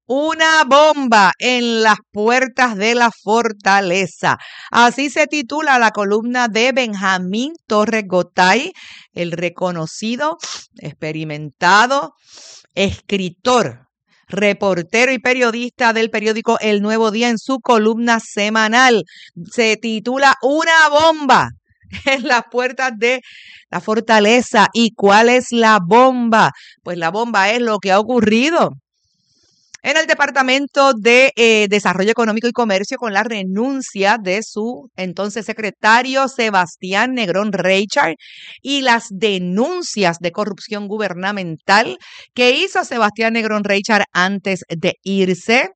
Una bomba en las puertas de la fortaleza. Así se titula la columna de Benjamín Torres Gotay, el reconocido, experimentado escritor, reportero y periodista del periódico El Nuevo Día en su columna semanal. Se titula Una bomba en las puertas de la fortaleza. ¿Y cuál es la bomba? Pues la bomba es lo que ha ocurrido en el Departamento de Desarrollo Económico y Comercio con la renuncia de su entonces secretario Sebastián Negrón Reichard y las denuncias de corrupción gubernamental que hizo Sebastián Negrón Reichard antes de irse.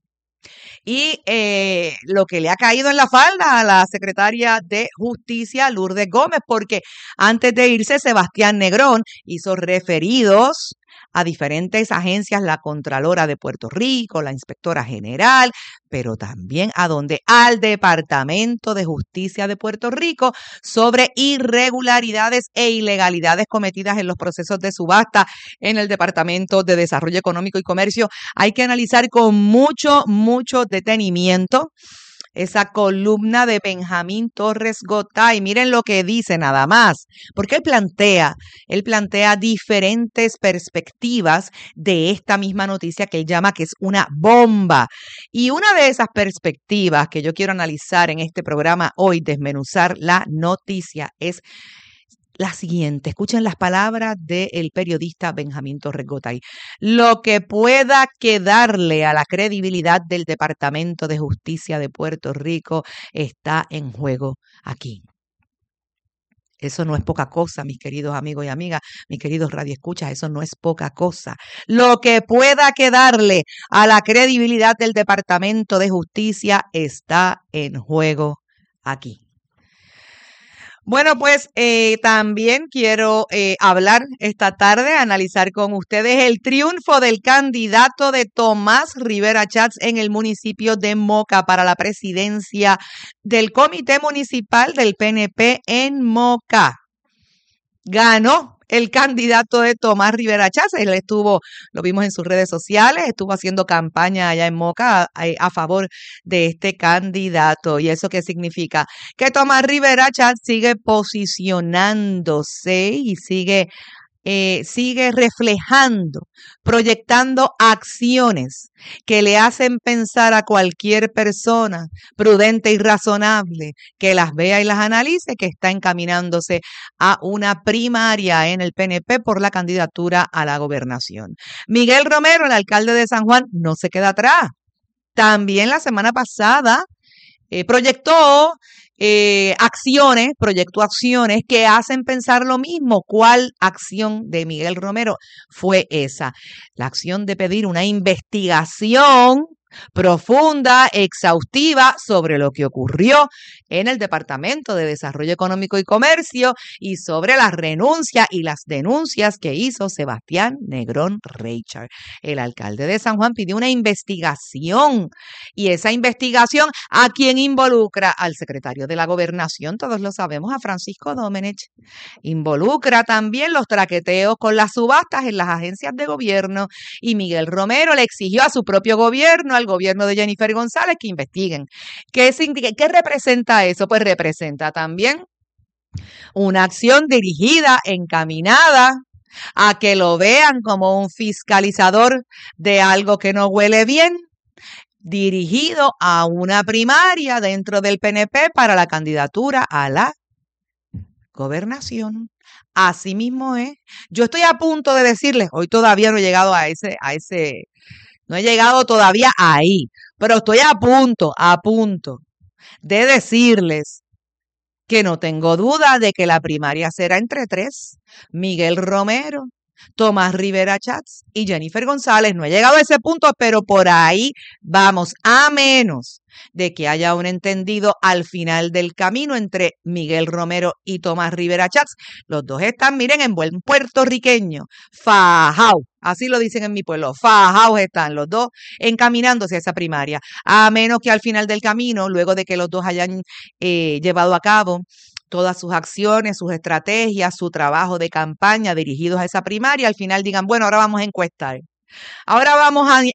Y lo que le ha caído en la falda a la secretaria de Justicia, Lourdes Gómez, porque antes de irse, Sebastián Negrón hizo referidos a diferentes agencias, la Contralora de Puerto Rico, la Inspectora General, pero también al Departamento de Justicia de Puerto Rico sobre irregularidades e ilegalidades cometidas en los procesos de subasta en el Departamento de Desarrollo Económico y Comercio. Hay que analizar con mucho detenimiento esa columna de Benjamín Torres Gotay. Miren lo que dice nada más, porque él plantea diferentes perspectivas de esta misma noticia que él llama que es una bomba. Y una de esas perspectivas que yo quiero analizar en este programa hoy, desmenuzar la noticia, es la siguiente. Escuchen las palabras del periodista Benjamín Torres Gotay. Lo que pueda quedarle a la credibilidad del Departamento de Justicia de Puerto Rico está en juego aquí. Eso no es poca cosa, mis queridos amigos y amigas, mis queridos radioescuchas, eso no es poca cosa. Lo que pueda quedarle a la credibilidad del Departamento de Justicia está en juego aquí. Bueno, pues también quiero hablar esta tarde, analizar con ustedes el triunfo del candidato de Tomás Rivera Chats en el municipio de Moca para la presidencia del Comité Municipal del PNP en Moca. Ganó el candidato de Tomás Rivera Chats. Él lo vimos en sus redes sociales, estuvo haciendo campaña allá en Moca a favor de este candidato. ¿Y eso qué significa? Que Tomás Rivera Chats sigue posicionándose y sigue reflejando, proyectando acciones que le hacen pensar a cualquier persona prudente y razonable que las vea y las analice, que está encaminándose a una primaria en el PNP por la candidatura a la gobernación. Miguel Romero, el alcalde de San Juan, no se queda atrás. También la semana pasada proyectó acciones que hacen pensar lo mismo. ¿Cuál acción de Miguel Romero fue esa? La acción de pedir una investigación profunda, exhaustiva sobre lo que ocurrió en el Departamento de Desarrollo Económico y Comercio y sobre las renuncias y las denuncias que hizo Sebastián Negrón Reichard. El alcalde de San Juan pidió una investigación y esa investigación, ¿a quién involucra? Al secretario de la Gobernación, todos lo sabemos, a Francisco Domenech. Involucra también los traqueteos con las subastas en las agencias de gobierno y Miguel Romero le exigió a su propio gobierno, al gobierno de Jennifer González, que investiguen. ¿Qué representa eso? Pues representa también una acción dirigida, encaminada a que lo vean como un fiscalizador de algo que no huele bien, dirigido a una primaria dentro del PNP para la candidatura a la gobernación. Así mismo es. Yo estoy a punto de decirles, hoy todavía no he llegado no he llegado todavía ahí, pero estoy a punto de decirles que no tengo duda de que la primaria será entre tres: Miguel Romero, Tomás Rivera Chats y Jennifer González. No he llegado a ese punto, pero por ahí vamos, a menos de que haya un entendido al final del camino entre Miguel Romero y Tomás Rivera Chats. Los dos están, miren, en buen puertorriqueño, fajao, así lo dicen en mi pueblo, fajaos están los dos encaminándose a esa primaria, a menos que al final del camino, luego de que los dos hayan llevado a cabo todas sus acciones, sus estrategias, su trabajo de campaña dirigidos a esa primaria, al final digan, bueno, ahora vamos a encuestar. Ahora vamos